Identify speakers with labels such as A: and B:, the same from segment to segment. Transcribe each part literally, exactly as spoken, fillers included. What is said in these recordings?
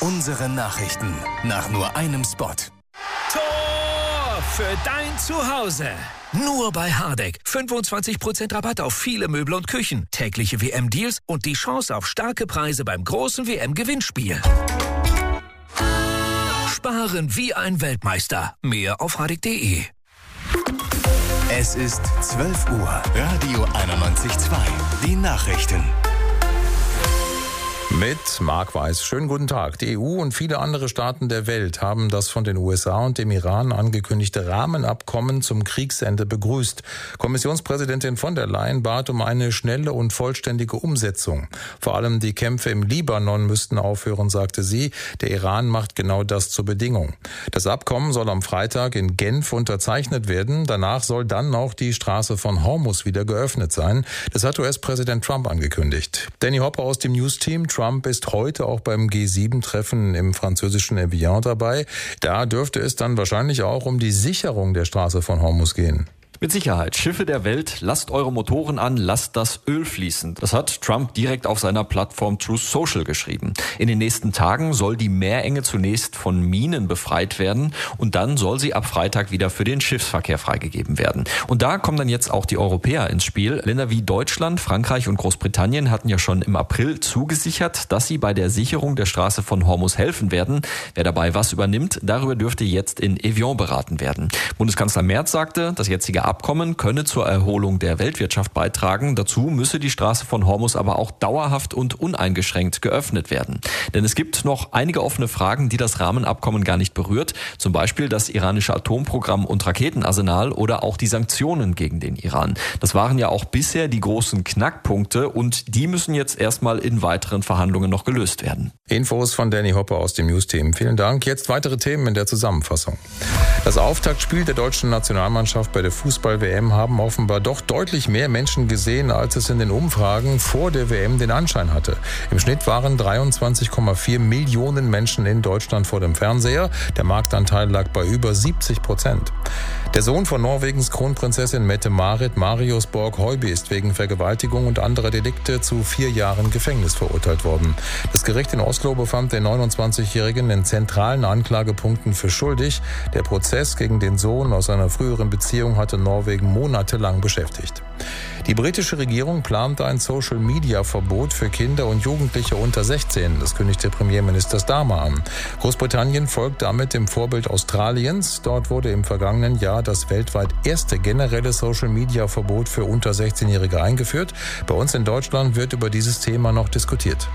A: Unsere Nachrichten nach nur einem Spot.
B: Tor für dein Zuhause. Nur bei Hardegg. fünfundzwanzig Prozent Rabatt auf viele Möbel und Küchen. Tägliche W M-Deals und die Chance auf starke Preise beim großen W M-Gewinnspiel. Sparen wie ein Weltmeister. Mehr auf hardegg punkt de.
A: Es ist zwölf Uhr. Radio einundneunzig Komma zwei. Die Nachrichten.
C: Mit Marc Weiß. Schönen guten Tag. Die E U und viele andere Staaten der Welt haben das von den U S A und dem Iran angekündigte Rahmenabkommen zum Kriegsende begrüßt. Kommissionspräsidentin von der Leyen bat um eine schnelle und vollständige Umsetzung. Vor allem die Kämpfe im Libanon müssten aufhören, sagte sie. Der Iran macht genau das zur Bedingung. Das Abkommen soll am Freitag in Genf unterzeichnet werden. Danach soll dann auch die Straße von Hormuz wieder geöffnet sein. Das hat U S-Präsident Trump angekündigt. Danny Hopper aus dem News-Team. Trump ist heute auch beim G sieben Treffen im französischen Evian dabei. Da dürfte es dann wahrscheinlich auch um die Sicherung der Straße von Hormuz gehen.
D: Mit Sicherheit. Schiffe der Welt, lasst eure Motoren an, lasst das Öl fließen. Das hat Trump direkt auf seiner Plattform Truth Social geschrieben. In den nächsten Tagen soll die Meerenge zunächst von Minen befreit werden und dann soll sie ab Freitag wieder für den Schiffsverkehr freigegeben werden. Und da kommen dann jetzt auch die Europäer ins Spiel. Länder wie Deutschland, Frankreich und Großbritannien hatten ja schon im April zugesichert, dass sie bei der Sicherung der Straße von Hormuz helfen werden. Wer dabei was übernimmt, darüber dürfte jetzt in Evian beraten werden. Bundeskanzler Merz sagte, das jetzige Abkommen könne zur Erholung der Weltwirtschaft beitragen. Dazu müsse die Straße von Hormuz aber auch dauerhaft und uneingeschränkt geöffnet werden. Denn es gibt noch einige offene Fragen, die das Rahmenabkommen gar nicht berührt. Zum Beispiel das iranische Atomprogramm und Raketenarsenal oder auch die Sanktionen gegen den Iran. Das waren ja auch bisher die großen Knackpunkte und die müssen jetzt erstmal in weiteren Verhandlungen noch gelöst werden.
C: Infos von Danny Hopper aus dem News-Team. Vielen Dank. Jetzt weitere Themen in der Zusammenfassung. Das Auftaktspiel der deutschen Nationalmannschaft bei der Fußball-W M haben offenbar doch deutlich mehr Menschen gesehen, als es in den Umfragen vor der W M den Anschein hatte. Im Schnitt waren dreiundzwanzig Komma vier Millionen Menschen in Deutschland vor dem Fernseher. Der Marktanteil lag bei über siebzig Prozent. Der Sohn von Norwegens Kronprinzessin Mette-Marit, Marius Borg-Høiby, ist wegen Vergewaltigung und anderer Delikte zu vier Jahren Gefängnis verurteilt worden. Das Gericht in Oslo befand den neunundzwanzigjährigen in zentralen Anklagepunkten für schuldig. Der Prozess gegen den Sohn aus einer früheren Beziehung hatte Norwegen monatelang beschäftigt. Die britische Regierung plant ein Social-Media-Verbot für Kinder und Jugendliche unter sechzehn. Das kündigte Premierminister Starmer an. Großbritannien folgt damit dem Vorbild Australiens. Dort wurde im vergangenen Jahr das weltweit erste generelle Social-Media-Verbot für unter sechzehnjährige eingeführt. Bei uns in Deutschland wird über dieses Thema noch diskutiert.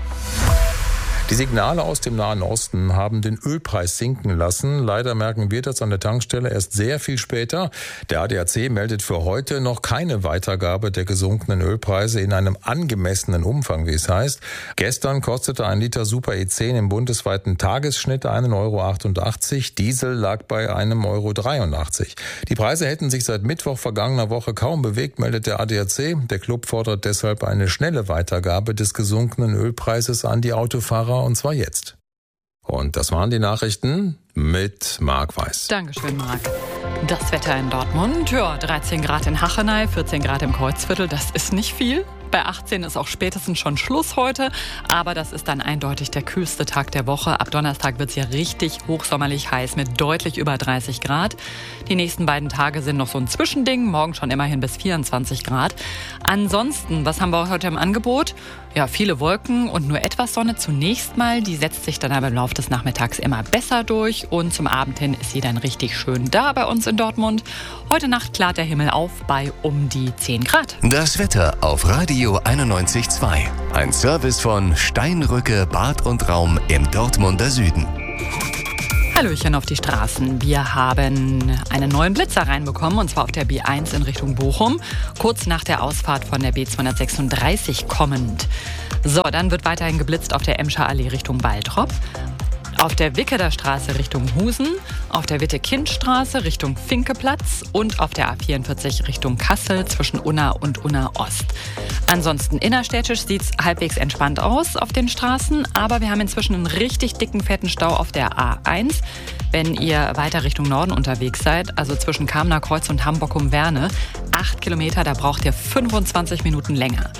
C: Die Signale aus dem Nahen Osten haben den Ölpreis sinken lassen. Leider merken wir das an der Tankstelle erst sehr viel später. Der A D A C meldet für heute noch keine Weitergabe der gesunkenen Ölpreise in einem angemessenen Umfang, wie es heißt. Gestern kostete ein Liter Super E zehn im bundesweiten Tagesschnitt einen Euro achtundachtzig. Diesel lag bei einem Euro dreiundachtzig. Die Preise hätten sich seit Mittwoch vergangener Woche kaum bewegt, meldet der A D A C. Der Club fordert deshalb eine schnelle Weitergabe des gesunkenen Ölpreises an die Autofahrer, und zwar jetzt. Und das waren die Nachrichten mit Marc Weiß.
E: Dankeschön, Marc. Das Wetter in Dortmund, ja, dreizehn Grad in Hachenay, vierzehn Grad im Kreuzviertel, das ist nicht viel. Bei achtzehn ist auch spätestens schon Schluss heute, aber das ist dann eindeutig der kühlste Tag der Woche. Ab Donnerstag wird es ja richtig hochsommerlich heiß mit deutlich über dreißig Grad. Die nächsten beiden Tage sind noch so ein Zwischending, morgen schon immerhin bis vierundzwanzig Grad. Ansonsten, was haben wir heute im Angebot? Ja, viele Wolken und nur etwas Sonne zunächst mal. Die setzt sich dann aber im Laufe des Nachmittags immer besser durch und zum Abend hin ist sie dann richtig schön da bei uns in Dortmund. Heute Nacht klart der Himmel auf bei um die zehn Grad.
A: Das Wetter auf Radio einundneunzig Komma zwei. Ein Service von Steinrücke Bad und Raum im Dortmunder Süden.
E: Hallöchen auf die Straßen. Wir haben einen neuen Blitzer reinbekommen, und zwar auf der B eins in Richtung Bochum, kurz nach der Ausfahrt von der B zweihundertsechsunddreißig kommend. So, dann wird weiterhin geblitzt auf der Emscher Allee Richtung Waltrop, auf der Wickeler Straße Richtung Husen, auf der Witte-Kind-Straße Richtung Finkeplatz und auf der A vierundvierzig Richtung Kassel zwischen Unna und Unna Ost. Ansonsten innerstädtisch sieht es halbwegs entspannt aus auf den Straßen, aber wir haben inzwischen einen richtig dicken, fetten Stau auf der A eins. Wenn ihr weiter Richtung Norden unterwegs seid, also zwischen Kamener Kreuz und Hamburg um Werne, acht Kilometer, da braucht ihr fünfundzwanzig Minuten länger.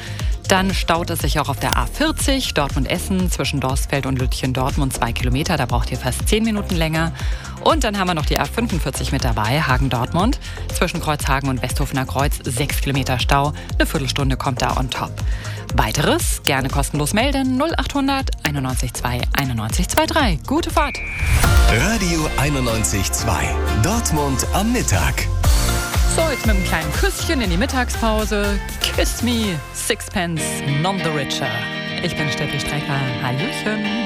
E: Dann staut es sich auch auf der A vierzig, Dortmund-Essen, zwischen Dorstfeld und Lütchen-Dortmund, zwei Kilometer. Da braucht ihr fast zehn Minuten länger. Und dann haben wir noch die A fünfundvierzig mit dabei, Hagen-Dortmund. Zwischen Kreuzhagen und Westhofener Kreuz, sechs Kilometer Stau. Eine Viertelstunde kommt da on top. Weiteres gerne kostenlos melden, null achthundert einundneunzig zwei einundneunzig dreiundzwanzig. Gute Fahrt!
A: Radio einundneunzig Komma zwei. Dortmund am Mittag.
E: So, jetzt mit einem kleinen Küsschen in die Mittagspause. Kiss me, Sixpence, none the richer. Ich bin Steffi Strecker. Hallöchen.